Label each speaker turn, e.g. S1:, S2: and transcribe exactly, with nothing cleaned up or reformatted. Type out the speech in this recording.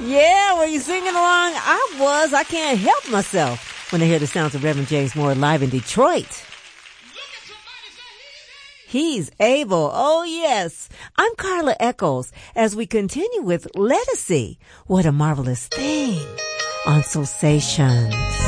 S1: Yeah, were you singing along? I was. I can't help myself when I hear the sounds of Reverend James Moore live in Detroit. He's able. Oh, yes. I'm Carla Echols as we continue with Let Us See What a Marvelous Thing on Soulsations.